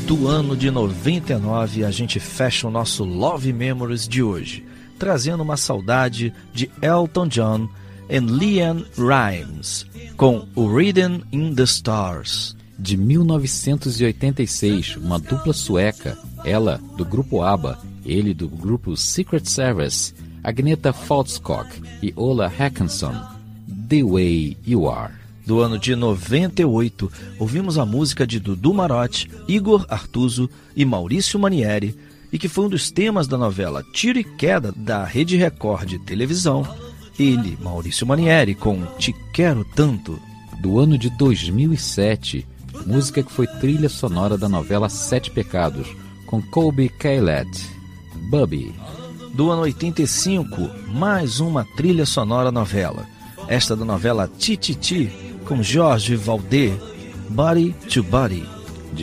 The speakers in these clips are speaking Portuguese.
do ano de 99, a gente fecha o nosso Love Memories de hoje, trazendo uma saudade de Elton John e LeAnn Rimes, com o Written in the Stars. De 1986, uma dupla sueca, ela do grupo ABBA, ele do grupo Secret Service, Agneta Faltskog e Ola Håkansson, The Way You Are. Do ano de 98, ouvimos a música de Dudu Marotti, Igor Artuso e Maurício Manieri, e que foi um dos temas da novela Tiro e Queda da Rede Record de televisão. Ele, Maurício Manieri, com Te Quero Tanto. Do ano de 2007, música que foi trilha sonora da novela Sete Pecados, com Colby Caled, Bubby. Do ano 85, mais uma trilha sonora novela. Esta da novela Tititi, com Jorge Valdez, Body to Body. De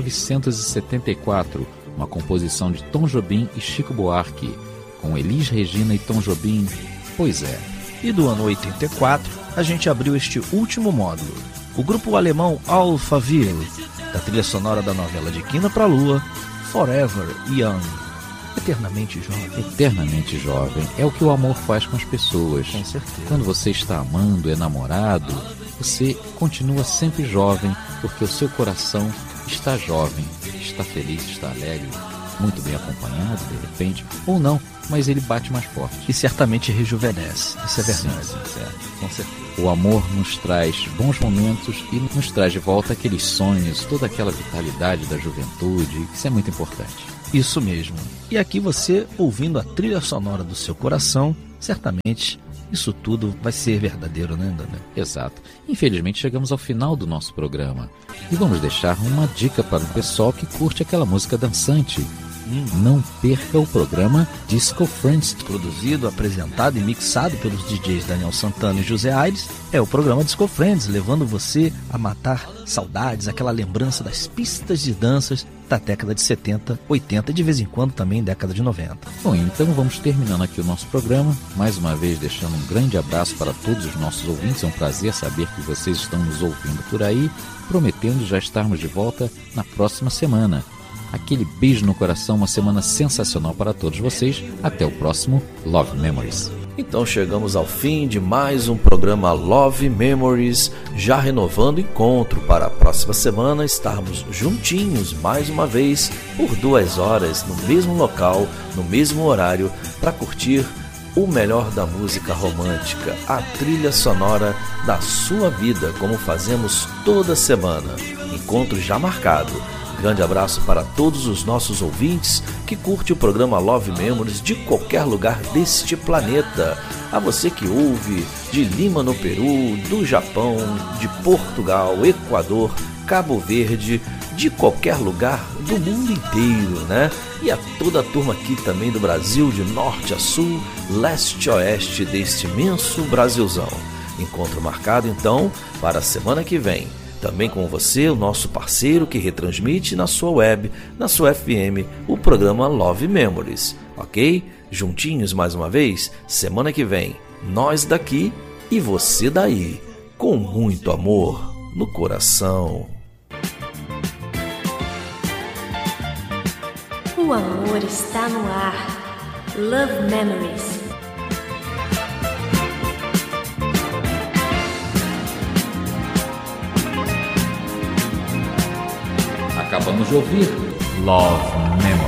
1974, uma composição de Tom Jobim e Chico Buarque, com Elis Regina e Tom Jobim, Pois É. E do ano 84, a gente abriu este último módulo. O grupo alemão Alphaville, da trilha sonora da novela De Quina pra Lua, Forever Young. Eternamente jovem. Eternamente jovem. É o que o amor faz com as pessoas. Com certeza. Quando você está amando, é namorado, você continua sempre jovem, porque o seu coração está jovem, está feliz, está alegre, muito bem acompanhado, de repente, ou não, mas ele bate mais forte. E certamente rejuvenesce. Isso é verdade. Sim, certo. Com certeza. O amor nos traz bons momentos e nos traz de volta aqueles sonhos, toda aquela vitalidade da juventude, isso é muito importante. Isso mesmo. E aqui você, ouvindo a trilha sonora do seu coração, certamente isso tudo vai ser verdadeiro, né, Daniel? Exato. Infelizmente chegamos ao final do nosso programa. E vamos deixar uma dica para o pessoal que curte aquela música dançante. Não perca o programa Disco Friends. Produzido, apresentado e mixado pelos DJs Daniel Santana e José Aires, é o programa Disco Friends, levando você a matar saudades, aquela lembrança das pistas de danças da década de 70, 80 e de vez em quando também década de 90. Bom, então vamos terminando aqui o nosso programa, mais uma vez deixando um grande abraço para todos os nossos ouvintes. É um prazer saber que vocês estão nos ouvindo por aí, prometendo já estarmos de volta na próxima semana. Aquele beijo no coração, uma semana sensacional para todos vocês. Até o próximo Love Memories. Então chegamos ao fim de mais um programa Love Memories, já renovando o encontro para a próxima semana estarmos juntinhos mais uma vez por 2 horas no mesmo local, no mesmo horário, para curtir o melhor da música romântica, a trilha sonora da sua vida, como fazemos toda semana. Encontro já marcado. Grande abraço para todos os nossos ouvintes que curte o programa Love Memories de qualquer lugar deste planeta. A você que ouve de Lima, no Peru, do Japão, de Portugal, Equador, Cabo Verde, de qualquer lugar do mundo inteiro, né? E a toda a turma aqui também do Brasil, de norte a sul, leste a oeste deste imenso Brasilzão. Encontro marcado então para a semana que vem. Também com você, o nosso parceiro que retransmite na sua web, na sua FM, o programa Love Memories, ok? Juntinhos mais uma vez, semana que vem, nós daqui e você daí, com muito amor no coração. O amor está no ar. Love Memories. Acabamos de ouvir Love Memories.